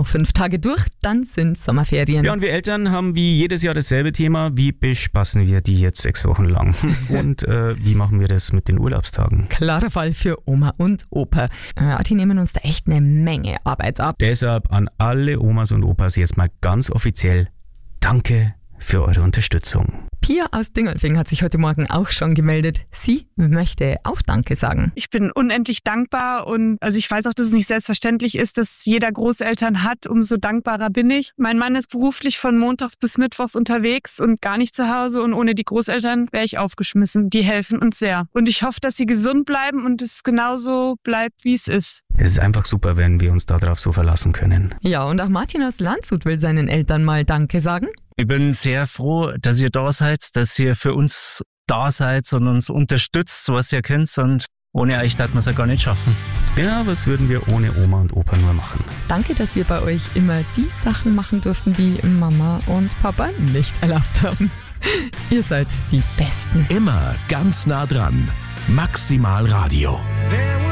noch 5 Tage durch, dann sind Sommerferien. Ja, und wir Eltern haben wie jedes Jahr dasselbe Thema. Wie bespaßen wir die jetzt 6 Wochen lang? Und wie machen wir das mit den Urlaubstagen? Klarer Fall für Oma und Opa. Die nehmen uns da echt eine Menge Arbeit ab. Deshalb an alle Omas und Opas jetzt mal ganz offiziell Danke für eure Unterstützung. Pia aus Dingolfing hat sich heute Morgen auch schon gemeldet. Sie möchte auch Danke sagen. Ich bin unendlich dankbar und ich weiß auch, dass es nicht selbstverständlich ist, dass jeder Großeltern hat. Umso dankbarer bin ich. Mein Mann ist beruflich von montags bis mittwochs unterwegs und gar nicht zu Hause und ohne die Großeltern wäre ich aufgeschmissen. Die helfen uns sehr. Und ich hoffe, dass sie gesund bleiben und es genauso bleibt, wie es ist. Es ist einfach super, wenn wir uns darauf so verlassen können. Ja, und auch Martin aus Landshut will seinen Eltern mal Danke sagen. Ich bin sehr froh, dass ihr da seid, dass ihr für uns da seid und uns unterstützt, was ihr könnt. Und ohne euch darf man es ja gar nicht schaffen. Ja, was würden wir ohne Oma und Opa nur machen? Danke, dass wir bei euch immer die Sachen machen durften, die Mama und Papa nicht erlaubt haben. Ihr seid die Besten. Immer ganz nah dran. Maximal Radio.